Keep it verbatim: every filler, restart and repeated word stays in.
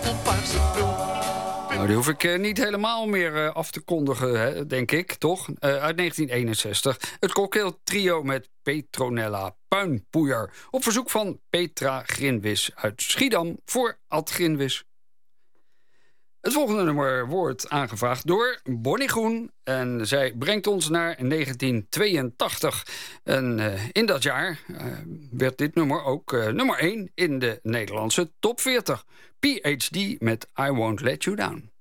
appelpaarse pul. Nou, die hoef ik uh, niet helemaal meer uh, af te kondigen, hè, denk ik, toch? Uh, uit negentien eenenzestig. Het cocktailtrio met Petronella Puinpoeier. Op verzoek van Petra Grinwis uit Schiedam voor Ad Grinwis. Het volgende nummer wordt aangevraagd door Bonnie Groen. En zij brengt ons naar negentien tweeëntachtig. En uh, in dat jaar uh, werd dit nummer ook uh, nummer één in de Nederlandse top veertig. P H D met I Won't Let You Down.